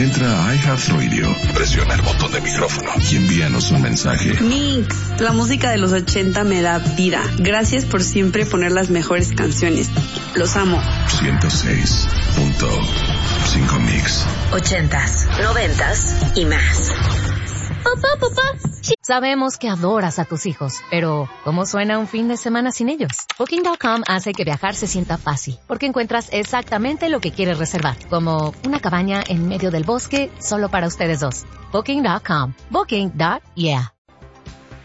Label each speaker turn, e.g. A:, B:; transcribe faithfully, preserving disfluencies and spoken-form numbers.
A: Entra a iHeartRadio, presiona el botón de micrófono y envíanos un mensaje.
B: Mix, la música de los ochenta me da vida. Gracias por siempre poner las mejores canciones. Los amo.
A: ciento seis punto cinco Mix.
C: Ochentas, noventas y más.
D: Papá, papá. Sabemos que adoras a tus hijos, pero ¿cómo suena un fin de semana sin ellos? Booking punto com hace que viajar se sienta fácil, porque encuentras exactamente lo que quieres reservar, como una cabaña en medio del bosque solo para ustedes dos. Booking punto com. Booking. Yeah.